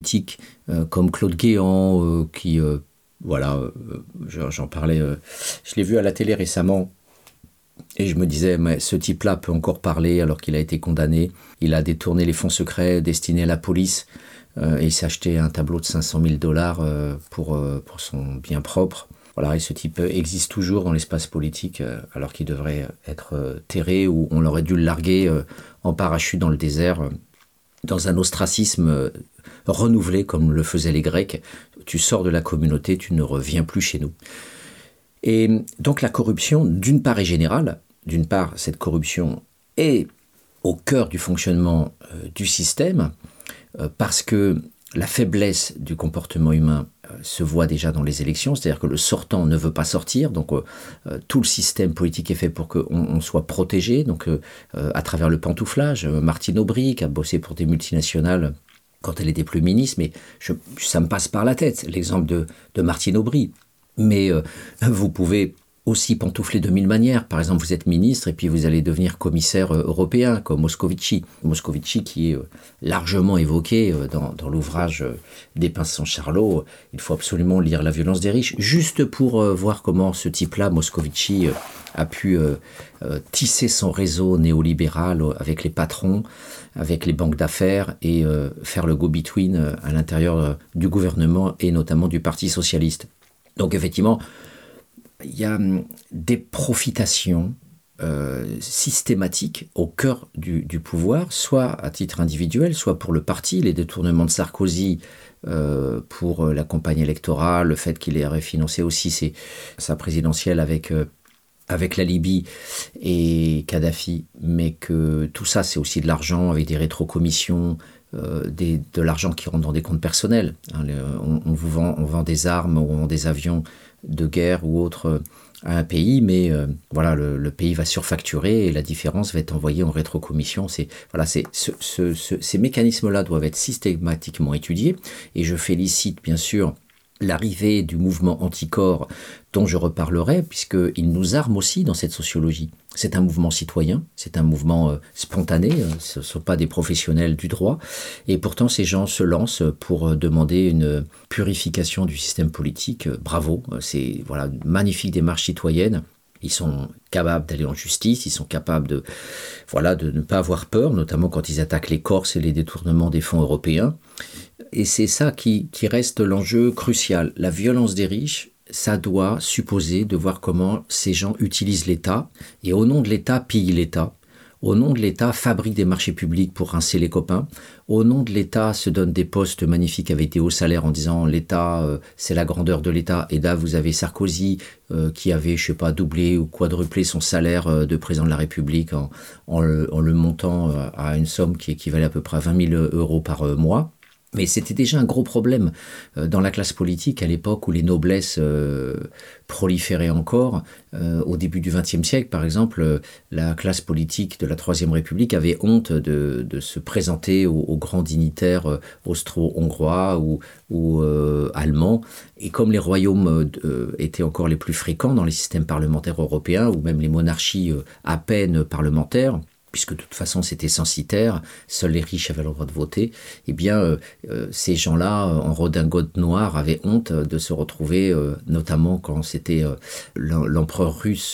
politiques comme Claude Guéant, j'en parlais, je l'ai vu à la télé récemment, et je me disais, mais ce type-là peut encore parler alors qu'il a été condamné. Il a détourné les fonds secrets destinés à la police, et il s'est acheté un tableau de $500 000 pour son bien propre. Voilà, et ce type existe toujours dans l'espace politique, alors qu'il devrait être terré, ou on aurait dû le larguer en parachute dans le désert, dans un ostracisme renouvelé comme le faisaient les Grecs. Tu sors de la communauté, tu ne reviens plus chez nous. Et donc la corruption, d'une part, est générale. D'une part, cette corruption est au cœur du fonctionnement du système, parce que la faiblesse du comportement humain se voit déjà dans les élections, c'est-à-dire que le sortant ne veut pas sortir, donc tout le système politique est fait pour qu'on soit protégé, donc à travers le pantouflage. Martine Aubry, qui a bossé pour des multinationales quand elle était plus ministre, mais ça me passe par la tête, l'exemple de Martine Aubry. Mais vous pouvez aussi pantoufler de mille manières. Par exemple, vous êtes ministre et puis vous allez devenir commissaire européen, comme Moscovici. Moscovici qui est largement évoqué dans l'ouvrage des Pinces sans Charlot. Il faut absolument lire La violence des riches, juste pour voir comment ce type-là, Moscovici, a pu tisser son réseau néolibéral avec les patrons, avec les banques d'affaires, et faire le go-between à l'intérieur du gouvernement et notamment du Parti socialiste. Donc effectivement, il y a des profitations systématiques au cœur du pouvoir, soit à titre individuel, soit pour le parti. Les détournements de Sarkozy pour la campagne électorale, le fait qu'il ait financé aussi sa présidentielle avec la Libye et Kadhafi, mais que tout ça, c'est aussi de l'argent avec des rétrocommissions, de l'argent qui rentre dans des comptes personnels. On vend des armes, on vend des avions de guerre ou autres à un pays, mais le pays va surfacturer et la différence va être envoyée en rétrocommission. Ces mécanismes-là doivent être systématiquement étudiés, et je félicite bien sûr l'arrivée du mouvement anticorps dont je reparlerai, puisqu'il nous arme aussi dans cette sociologie. C'est un mouvement citoyen, c'est un mouvement spontané, ce ne sont pas des professionnels du droit, et pourtant ces gens se lancent pour demander une purification du système politique. Bravo, c'est une magnifique démarche citoyenne. Ils sont capables d'aller en justice, ils sont capables de ne pas avoir peur, notamment quand ils attaquent les Corses et les détournements des fonds européens. Et c'est ça qui reste l'enjeu crucial. La violence des riches, ça doit supposer de voir comment ces gens utilisent l'État, et au nom de l'État pillent l'État. Au nom de l'État, fabriquent des marchés publics pour rincer les copains. Au nom de l'État, se donnent des postes magnifiques avec des hauts salaires en disant l'État, c'est la grandeur de l'État. Et là, vous avez Sarkozy qui avait, doublé ou quadruplé son salaire de président de la République en le montant à une somme qui équivalait à peu près à 20 000 euros par mois. Mais c'était déjà un gros problème dans la classe politique à l'époque où les noblesses proliféraient encore. Au début du XXe siècle, par exemple, la classe politique de la Troisième République avait honte de se présenter aux grands dignitaires austro-hongrois ou allemands. Et comme les royaumes étaient encore les plus fréquents dans les systèmes parlementaires européens, ou même les monarchies à peine parlementaires, puisque de toute façon c'était censitaire, seuls les riches avaient le droit de voter, eh bien ces gens-là, en redingote noire, avaient honte de se retrouver, notamment quand c'était l'empereur russe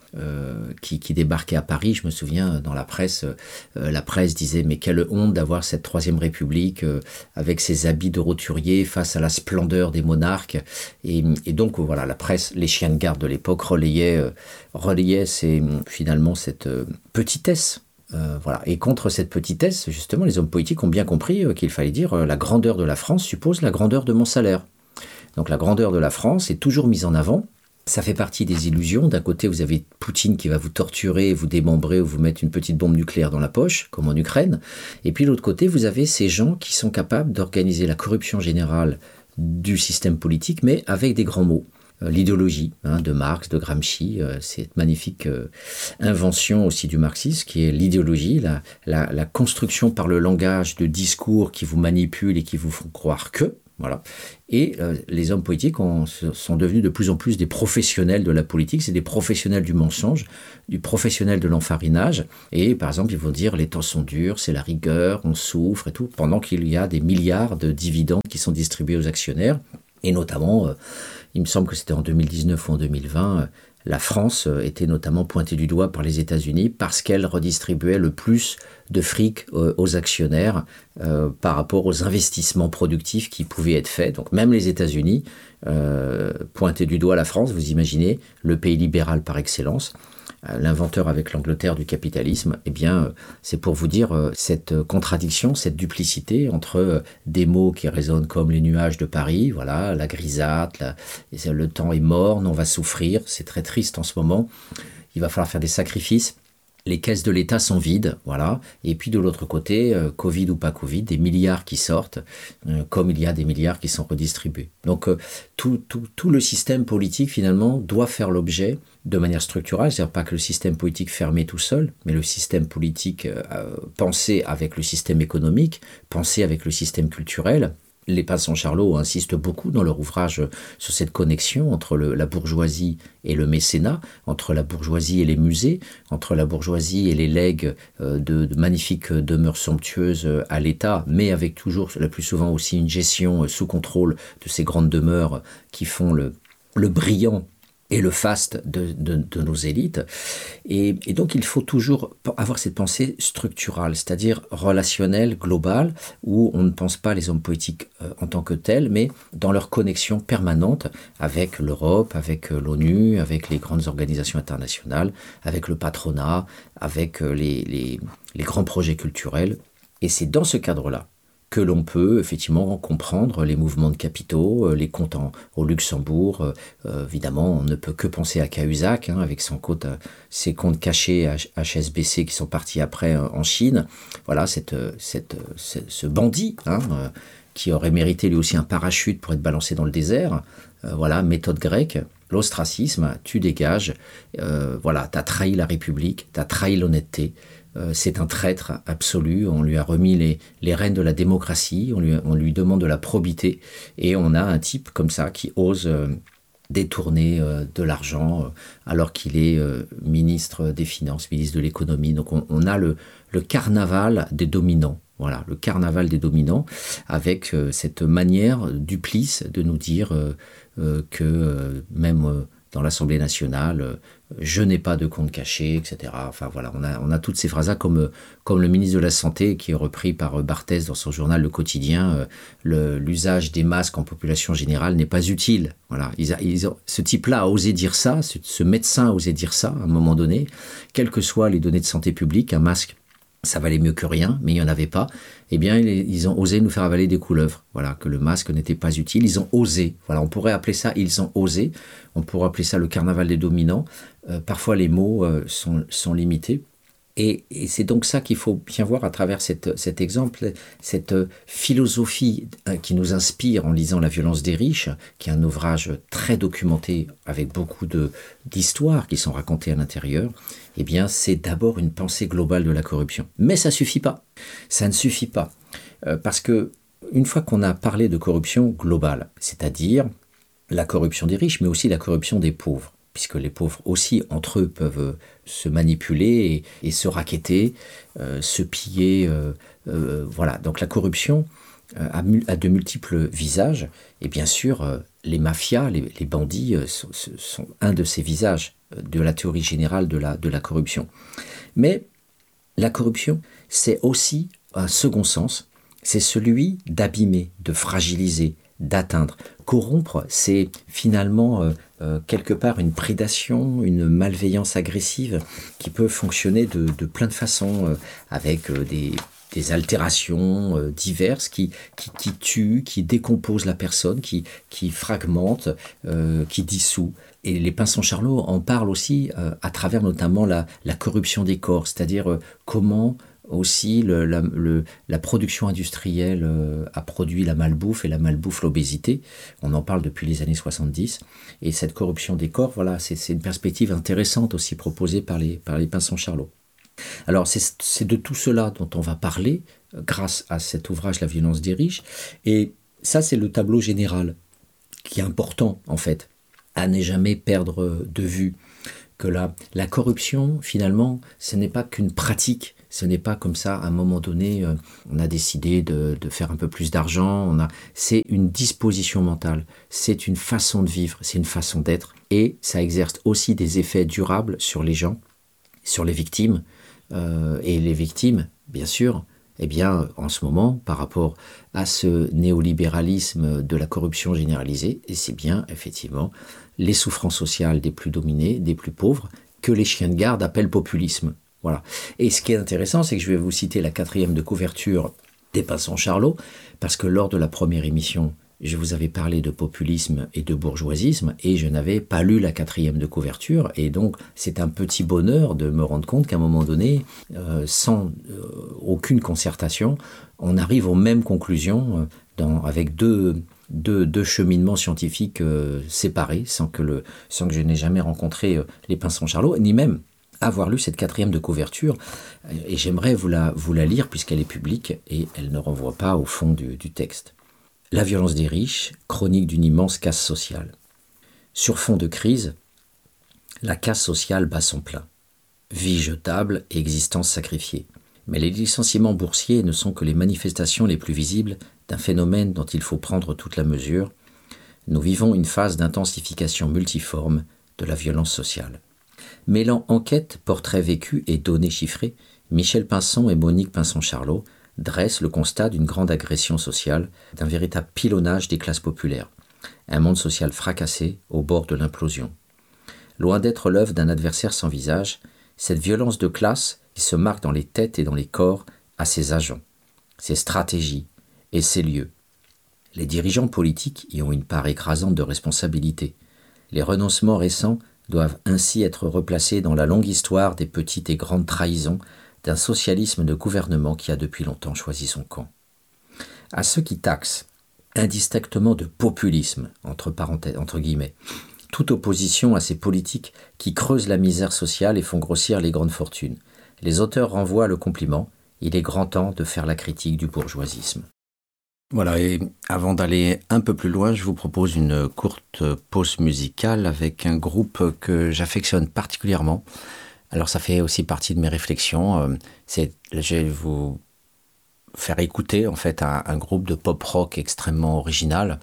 qui débarquait à Paris. Je me souviens, dans la presse disait « Mais quelle honte d'avoir cette Troisième République avec ses habits de roturier face à la splendeur des monarques ». Et donc la presse, les chiens de garde de l'époque relayaient finalement cette petitesse. Et contre cette petitesse, justement, les hommes politiques ont bien compris qu'il fallait dire la grandeur de la France suppose la grandeur de mon salaire. Donc la grandeur de la France est toujours mise en avant. Ça fait partie des illusions. D'un côté, vous avez Poutine qui va vous torturer, vous démembrer ou vous mettre une petite bombe nucléaire dans la poche, comme en Ukraine. Et puis de l'autre côté, vous avez ces gens qui sont capables d'organiser la corruption générale du système politique, mais avec des grands mots. L'idéologie de Marx, de Gramsci, cette magnifique invention aussi du marxisme qui est l'idéologie, la construction par le langage de discours qui vous manipulent et qui vous font croire que. Voilà. Et les hommes politiques sont devenus de plus en plus des professionnels de la politique, c'est des professionnels du mensonge, du professionnel de l'enfarinage. Et par exemple, ils vont dire les temps sont durs, c'est la rigueur, on souffre et tout, pendant qu'il y a des milliards de dividendes qui sont distribués aux actionnaires. Et notamment, il me semble que c'était en 2019 ou en 2020, la France était notamment pointée du doigt par les États-Unis parce qu'elle redistribuait le plus de fric aux actionnaires par rapport aux investissements productifs qui pouvaient être faits. Donc même les États-Unis pointaient du doigt la France, vous imaginez, le pays libéral par excellence. L'inventeur avec l'Angleterre du capitalisme, eh bien, c'est pour vous dire cette contradiction, cette duplicité entre des mots qui résonnent comme les nuages de Paris, voilà, la grisâtre, le temps est morne, on va souffrir, c'est très triste en ce moment, il va falloir faire des sacrifices. Les caisses de l'État sont vides, voilà. Et puis de l'autre côté, Covid ou pas Covid, des milliards qui sortent, comme il y a des milliards qui sont redistribués. Donc tout le système politique finalement doit faire l'objet de manière structurelle, c'est-à-dire pas que le système politique fermé tout seul, mais le système politique pensé avec le système économique, pensé avec le système culturel. Les Pinson-Charlot insistent beaucoup dans leur ouvrage sur cette connexion entre la bourgeoisie et le mécénat, entre la bourgeoisie et les musées, entre la bourgeoisie et les legs de magnifiques demeures somptueuses à l'État, mais avec toujours, la plus souvent aussi, une gestion sous contrôle de ces grandes demeures qui font le brillant et le faste de nos élites. Et donc il faut toujours avoir cette pensée structurale, c'est-à-dire relationnelle, globale, où on ne pense pas les hommes politiques en tant que tels, mais dans leur connexion permanente avec l'Europe, avec l'ONU, avec les grandes organisations internationales, avec le patronat, avec les grands projets culturels. Et c'est dans ce cadre-là que l'on peut effectivement comprendre les mouvements de capitaux, les comptes au Luxembourg. Évidemment, on ne peut que penser à Cahuzac, avec ses comptes cachés HSBC qui sont partis après en Chine. Voilà, ce bandit qui aurait mérité lui aussi un parachute pour être balancé dans le désert. Voilà, méthode grecque. L'ostracisme, tu dégages. Voilà, t'as trahi la République, t'as trahi l'honnêteté. C'est un traître absolu, on lui a remis les rênes de la démocratie, on lui demande de la probité, et on a un type comme ça qui ose détourner de l'argent alors qu'il est ministre des Finances, ministre de l'économie. Donc on a le carnaval des dominants. Voilà, le carnaval des dominants, avec cette manière duplice de nous dire que même dans l'Assemblée nationale, je n'ai pas de compte caché, etc. Enfin voilà, on a toutes ces phrases-là, comme le ministre de la Santé, qui est repris par Barthès dans son journal Le Quotidien, l'usage des masques en population générale n'est pas utile. Voilà, ce type-là a osé dire ça, ce médecin a osé dire ça à un moment donné, quelles que soient les données de santé publique, un masque, ça valait mieux que rien, mais il n'y en avait pas. Eh bien, ils ont osé nous faire avaler des couleuvres. Voilà, que le masque n'était pas utile. Ils ont osé. Voilà, on pourrait appeler ça, ils ont osé. On pourrait appeler ça le carnaval des dominants. Parfois, les mots sont limités. Et c'est donc ça qu'il faut bien voir à travers cet exemple, cette philosophie qui nous inspire en lisant La violence des riches, qui est un ouvrage très documenté avec beaucoup d'histoires qui sont racontées à l'intérieur. Eh bien, c'est d'abord une pensée globale de la corruption. Mais ça suffit pas. Ça ne suffit pas. Parce que une fois qu'on a parlé de corruption globale, c'est-à-dire la corruption des riches, mais aussi la corruption des pauvres, puisque les pauvres aussi, entre eux, peuvent se manipuler et se racketter, se piller. Voilà. Donc la corruption a de multiples visages, et bien sûr, les mafias, les bandits sont un de ces visages de la théorie générale de la corruption. Mais la corruption, c'est aussi un second sens, c'est celui d'abîmer, de fragiliser, d'atteindre. Corrompre, c'est finalement quelque part une prédation, une malveillance agressive qui peut fonctionner de plein de façons, avec des altérations diverses qui tuent, qui décomposent la personne, qui fragmentent, qui dissout. Et les Pinson-Charlot en parlent aussi à travers notamment la corruption des corps, c'est-à-dire comment aussi la production industrielle a produit la malbouffe, et la malbouffe l'obésité. On en parle depuis les années 70. Et cette corruption des corps, voilà, c'est une perspective intéressante aussi proposée par les Pinson-Charlot. Alors c'est de tout cela dont on va parler grâce à cet ouvrage La violence des riches. Et Ça, c'est le tableau général qui est important, en fait, à ne jamais perdre de vue que la corruption, finalement, ce n'est pas qu'une pratique. Ce n'est pas comme ça, à un moment donné, on a décidé de faire un peu plus d'argent. C'est une disposition mentale, c'est une façon de vivre, c'est une façon d'être. Et ça exerce aussi des effets durables sur les gens, sur les victimes. Et les victimes, bien sûr, eh bien, en ce moment, par rapport à ce néolibéralisme de la corruption généralisée, et c'est bien, effectivement, les souffrances sociales des plus dominés, des plus pauvres, que les chiens de garde appellent populisme. Voilà. Et ce qui est intéressant, c'est que je vais vous citer la 4e de couverture des Pinsons Charlot, parce que lors de la première émission, je vous avais parlé de populisme et de bourgeoisisme, et je n'avais pas lu la 4e de couverture, et donc c'est un petit bonheur de me rendre compte qu'à un moment donné, sans aucune concertation, on arrive aux mêmes conclusions avec deux cheminements scientifiques séparés, sans que je n'ai jamais rencontré les Pinsons Charlot, ni même avoir lu cette 4e de couverture, et j'aimerais vous la lire puisqu'elle est publique et elle ne renvoie pas au fond du texte. La violence des riches, chronique d'une immense casse sociale. Sur fond de crise, la casse sociale bat son plein. Vie jetable et existence sacrifiée. Mais les licenciements boursiers ne sont que les manifestations les plus visibles d'un phénomène dont il faut prendre toute la mesure. Nous vivons une phase d'intensification multiforme de la violence sociale. Mêlant enquête, portrait vécu et données chiffrées, Michel Pinson et Monique Pinson-Charlot dressent le constat d'une grande agression sociale, d'un véritable pilonnage des classes populaires. Un monde social fracassé au bord de l'implosion. Loin d'être l'œuvre d'un adversaire sans visage, cette violence de classe qui se marque dans les têtes et dans les corps a ses agents, ses stratégies et ses lieux. Les dirigeants politiques y ont une part écrasante de responsabilité. Les renoncements récents doivent ainsi être replacés dans la longue histoire des petites et grandes trahisons d'un socialisme de gouvernement qui a depuis longtemps choisi son camp. À ceux qui taxent indistinctement de populisme, entre guillemets, toute opposition à ces politiques qui creusent la misère sociale et font grossir les grandes fortunes, les auteurs renvoient le compliment, il est grand temps de faire la critique du bourgeoisisme. Voilà, et avant d'aller un peu plus loin, je vous propose une courte pause musicale avec un groupe que j'affectionne particulièrement. Alors ça fait aussi partie de mes réflexions. Je vais vous faire écouter en fait un groupe de pop rock extrêmement original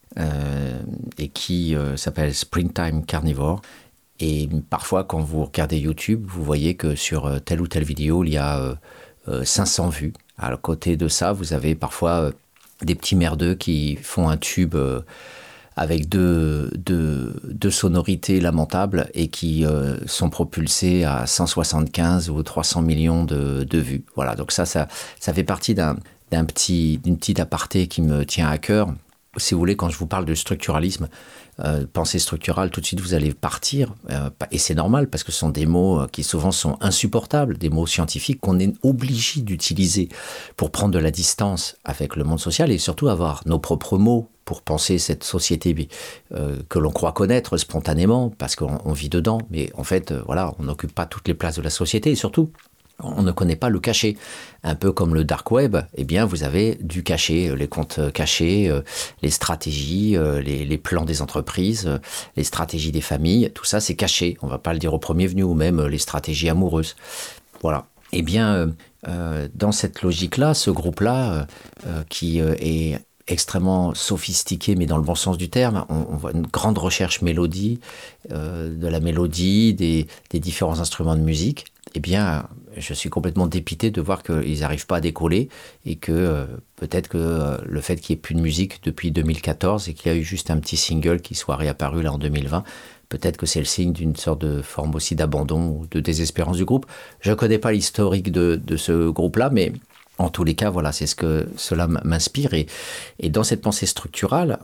et qui s'appelle Springtime Carnivore. Et parfois quand vous regardez YouTube, vous voyez que sur telle ou telle vidéo, il y a 500 vues. À côté de ça, vous avez parfois des petits merdeux qui font un tube avec deux sonorités lamentables et qui sont propulsés à 175 ou 300 millions de vues. Voilà, donc ça fait partie d'une petite aparté qui me tient à cœur. Si vous voulez, quand je vous parle de structuralisme, pensée structurale, tout de suite vous allez partir, et c'est normal parce que ce sont des mots qui souvent sont insupportables, des mots scientifiques qu'on est obligé d'utiliser pour prendre de la distance avec le monde social et surtout avoir nos propres mots pour penser cette société que l'on croit connaître spontanément parce qu'on vit dedans, mais en fait, voilà, on n'occupe pas toutes les places de la société et surtout, on ne connaît pas le cachet. Un peu comme le dark web, eh bien, vous avez du cachet, les comptes cachés, les stratégies, les plans des entreprises, les stratégies des familles, tout ça, c'est caché. On ne va pas le dire au premier venu, ou même les stratégies amoureuses. Voilà. Eh bien, dans cette logique-là, ce groupe-là, qui est extrêmement sophistiqué, mais dans le bon sens du terme, on voit une grande recherche mélodie, de la mélodie, des différents instruments de musique. Eh bien, je suis complètement dépité de voir qu'ils n'arrivent pas à décoller et que peut-être que le fait qu'il n'y ait plus de musique depuis 2014 et qu'il y a eu juste un petit single qui soit réapparu là en 2020, peut-être que c'est le signe d'une sorte de forme aussi d'abandon ou de désespérance du groupe. Je ne connais pas l'historique de ce groupe-là, mais en tous les cas, voilà, c'est ce que cela m'inspire. Et dans cette pensée structurale,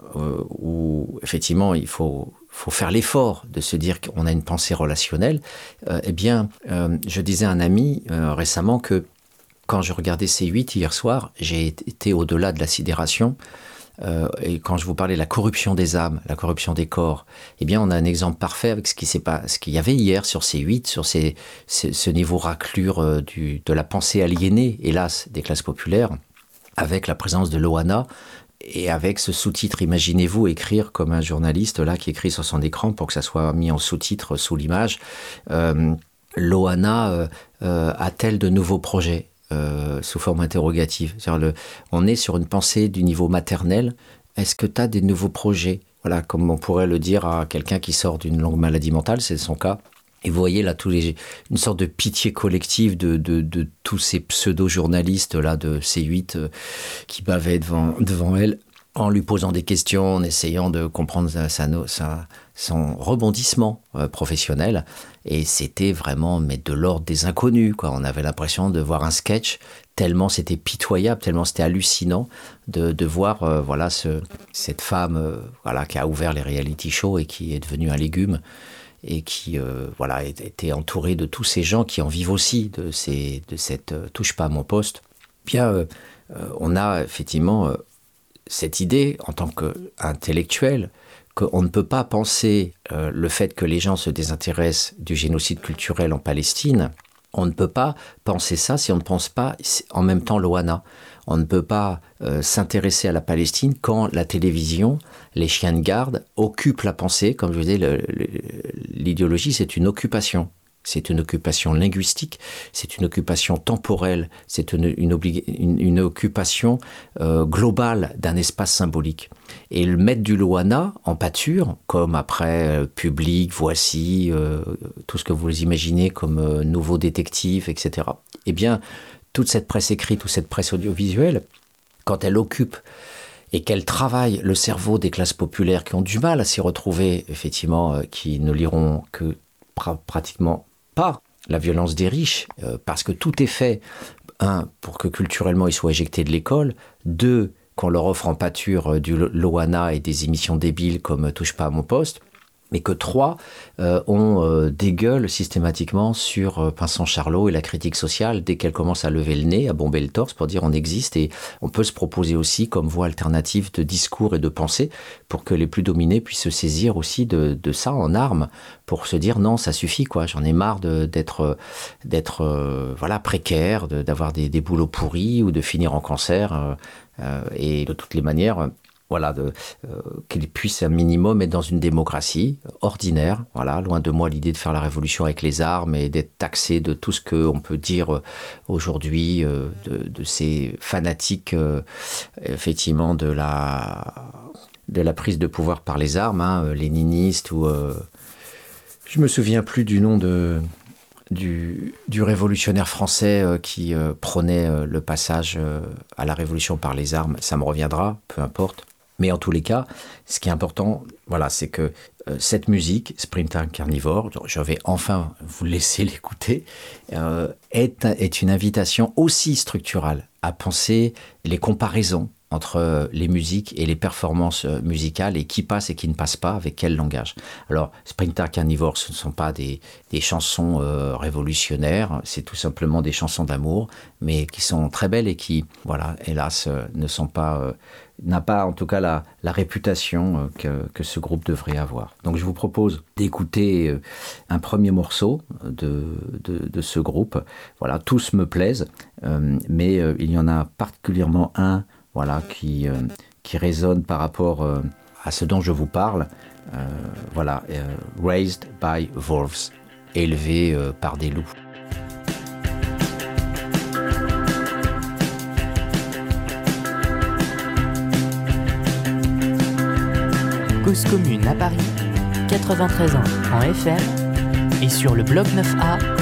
où effectivement il faut faire l'effort de se dire qu'on a une pensée relationnelle, eh bien, je disais à un ami récemment que quand je regardais C8 hier soir, j'ai été au-delà de la sidération. Et quand je vous parlais de la corruption des âmes, la corruption des corps, eh bien, on a un exemple parfait avec ce qu'il y avait hier sur C8, sur ce niveau raclure de la pensée aliénée, hélas, des classes populaires, avec la présence de Loana, Et avec ce sous-titre, imaginez-vous écrire comme un journaliste là qui écrit sur son écran pour que ça soit mis en sous-titre sous l'image. Loana a-t-elle de nouveaux projets sous forme interrogative? On est sur une pensée du niveau maternel. Est-ce que tu as des nouveaux projets? Voilà, comme on pourrait le dire à quelqu'un qui sort d'une longue maladie mentale, c'est son cas. Et vous voyez là une sorte de pitié collective de tous ces pseudo-journalistes là de C8 qui bavaient devant elle en lui posant des questions, en essayant de comprendre son rebondissement professionnel. Et c'était vraiment de l'ordre des inconnus, quoi. On avait l'impression de voir un sketch, tellement c'était pitoyable, tellement c'était hallucinant de voir cette femme qui a ouvert les reality shows et qui est devenue un légume. Et qui était entouré de tous ces gens qui en vivent aussi, de cette touche pas à mon poste. Bien, on a effectivement cette idée, en tant qu'intellectuel, qu'on ne peut pas penser le fait que les gens se désintéressent du génocide culturel en Palestine. On ne peut pas penser ça si on ne pense pas en même temps Loana. On ne peut pas s'intéresser à la Palestine quand la télévision, les chiens de garde, occupent la pensée. Comme je vous disais, l'idéologie, c'est une occupation. C'est une occupation linguistique, c'est une occupation temporelle, c'est une occupation globale d'un espace symbolique. Et le mettre du Loana en pâture, comme après Public, Voici, tout ce que vous imaginez comme nouveaux détectives, etc. Eh bien, toute cette presse écrite ou cette presse audiovisuelle, quand elle occupe et qu'elle travaille le cerveau des classes populaires qui ont du mal à s'y retrouver, effectivement, qui ne liront que pratiquement pas la violence des riches, parce que tout est fait, pour que culturellement ils soient éjectés de l'école, 2, qu'on leur offre en pâture du Loana et des émissions débiles comme Touche pas à mon poste, mais que 3, on dégueule systématiquement sur Vincent Charlot et la critique sociale dès qu'elle commence à lever le nez, à bomber le torse pour dire on existe, et on peut se proposer aussi comme voie alternative de discours et de pensée pour que les plus dominés puissent se saisir aussi de ça en armes, pour se dire non, ça suffit, quoi, j'en ai marre d'être précaire, d'avoir des boulots pourris ou de finir en cancer, et de toutes les manières... qu'ils puissent un minimum être dans une démocratie ordinaire. Loin de moi l'idée de faire la révolution avec les armes et d'être taxé de tout ce qu'on peut dire aujourd'hui, de ces fanatiques, effectivement, de la prise de pouvoir par les armes, léninistes ou... je me souviens plus du nom du révolutionnaire français qui prônait le passage à la révolution par les armes. Ça me reviendra, peu importe. Mais en tous les cas, ce qui est important, c'est que cette musique, Springtime Carnivore, je vais enfin vous laisser l'écouter, est une invitation aussi structurale à penser les comparaisons entre les musiques et les performances musicales, et qui passe et qui ne passe pas, avec quel langage. Alors, Springtime Carnivore, ce ne sont pas des chansons révolutionnaires, c'est tout simplement des chansons d'amour, mais qui sont très belles et qui, hélas, n'a pas en tout cas la réputation que ce groupe devrait avoir. Donc je vous propose d'écouter un premier morceau de ce groupe. Tous me plaisent, mais il y en a particulièrement un qui résonne par rapport à ce dont je vous parle. Raised by Wolves, élevé par des loups. Cause commune à Paris, 93 ans en FM et sur le blog 9A